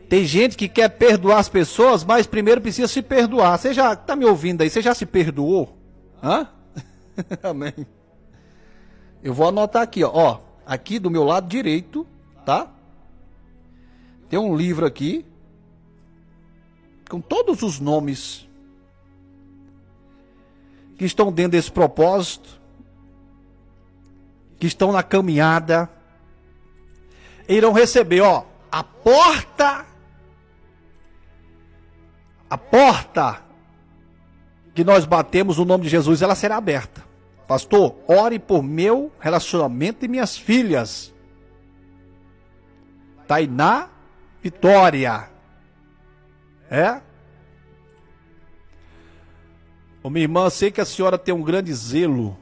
Tem gente que quer perdoar as pessoas, mas primeiro precisa se perdoar. Você já tá me ouvindo aí? Você já se perdoou? Hã? Amém. Eu vou anotar aqui, ó. Aqui do meu lado direito, tá? Tem um livro aqui com todos os nomes que estão dentro desse propósito, que estão na caminhada, irão receber, ó, a porta que nós batemos no nome de Jesus, ela será aberta. Pastor, ore por meu relacionamento e minhas filhas. Tainá Vitória. É? Ô, minha irmã, sei que a senhora tem um grande zelo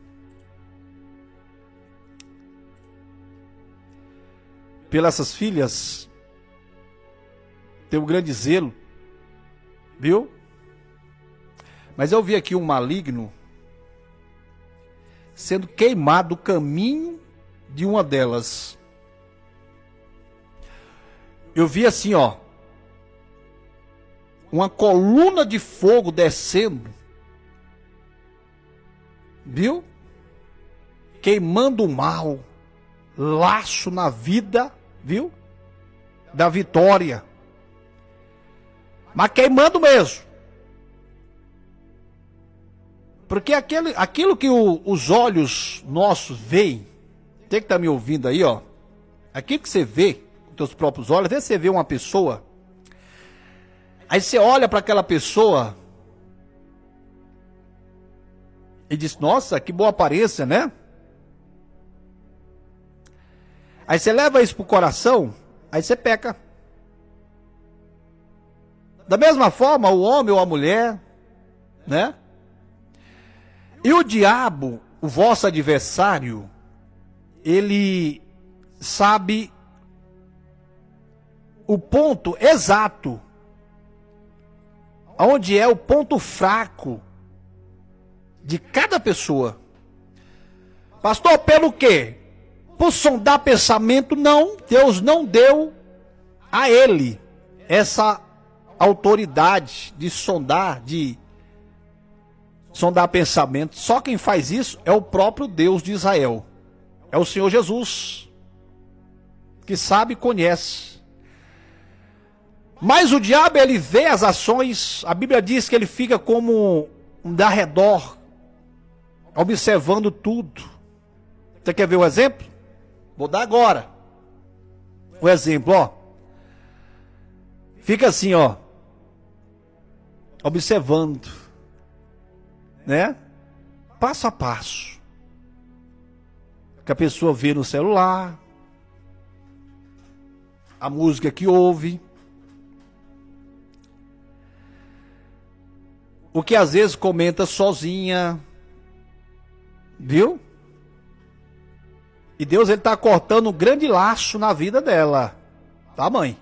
pelas essas filhas. Tem um grande zelo. Viu? Mas eu vi aqui um maligno sendo queimado o caminho de uma delas. Eu vi assim, ó, uma coluna de fogo descendo, viu? Queimando o mal, laço na vida, viu? Da Vitória. Mas queimando mesmo. Porque aquilo que os olhos nossos veem, tem que estar me ouvindo aí, ó. Aquilo que você vê com teus próprios olhos, às vezes você vê uma pessoa, aí você olha para aquela pessoa e diz, nossa, que boa aparência, né? Aí você leva isso pro coração, aí você peca. Da mesma forma, o homem ou a mulher, né? E o diabo, o vosso adversário, ele sabe o ponto exato, onde é o ponto fraco de cada pessoa. Pastor, pelo quê? Por sondar pensamento? Não, Deus não deu a ele essa autoridade de sondar pensamento. Só quem faz isso é o próprio Deus de Israel. É o Senhor Jesus, que sabe e conhece. Mas o diabo, ele vê as ações, a Bíblia diz que ele fica como um derredor, observando tudo. Você quer ver o exemplo? Vou dar agora o exemplo, ó. Fica assim, ó, observando, né? Passo a passo. Que a pessoa vê no celular, a música que ouve, o que às vezes comenta sozinha, viu? E Deus, ele está cortando um grande laço na vida dela, tá, mãe?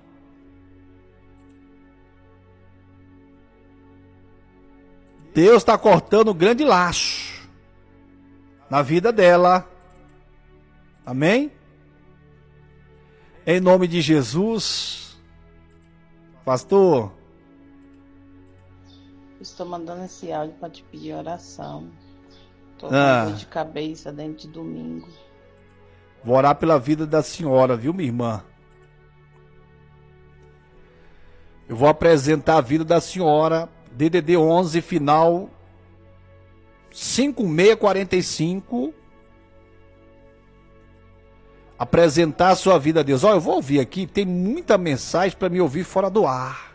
Deus está cortando um grande laço na vida dela. Amém? Em nome de Jesus. Pastor. Estou mandando esse áudio para te pedir oração. Estou com dor de cabeça dentro de domingo. Vou orar pela vida da senhora, viu, minha irmã? Eu vou apresentar a vida da senhora, DDD 11, final 5645. Apresentar a sua vida a Deus. Ó, eu vou ouvir aqui, tem muita mensagem para me ouvir fora do ar.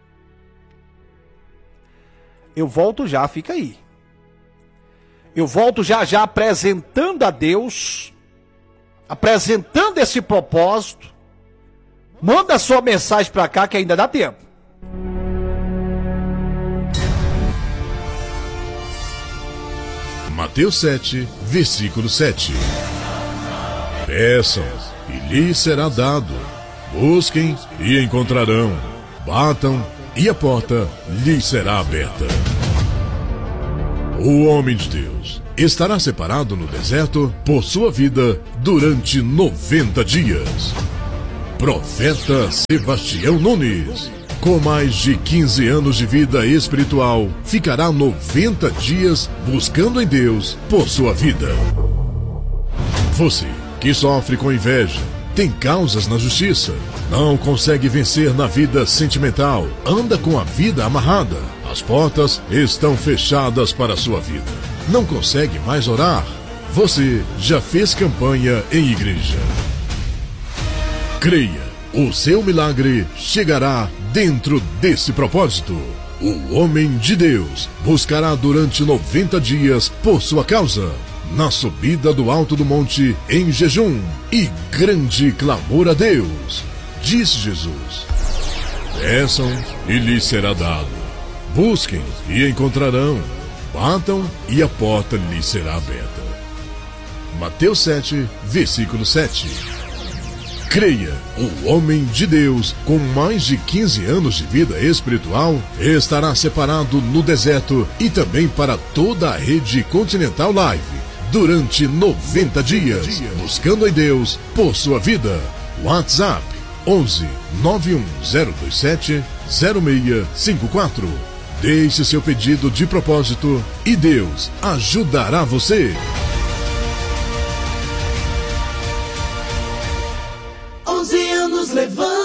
Eu volto já, fica aí. Eu volto já apresentando a Deus, apresentando esse propósito. Manda a sua mensagem para cá que ainda dá tempo. Mateus 7, versículo 7. Peçam, e lhes será dado. Busquem, e encontrarão. Batam, e a porta lhes será aberta. O homem de Deus estará separado no deserto por sua vida durante 90 dias. Profeta Sebastião Nunes. Com mais de 15 anos de vida espiritual, ficará 90 dias buscando em Deus por sua vida. Você que sofre com inveja, tem causas na justiça, não consegue vencer na vida sentimental, anda com a vida amarrada, as portas estão fechadas para a sua vida, não consegue mais orar, você já fez campanha em igreja. Creia, o seu milagre chegará dentro desse propósito. O homem de Deus buscará durante 90 dias por sua causa, na subida do alto do monte em jejum e grande clamor a Deus. Diz Jesus: peçam e lhes será dado, busquem e encontrarão, batam e a porta lhes será aberta. Mateus 7, versículo 7. Creia, o homem de Deus, com mais de 15 anos de vida espiritual, estará separado no deserto e também para toda a rede Continental Live, durante 90 dias, buscando em Deus por sua vida. WhatsApp 11 91027 0654. Deixe seu pedido de propósito e Deus ajudará você. 11 anos levando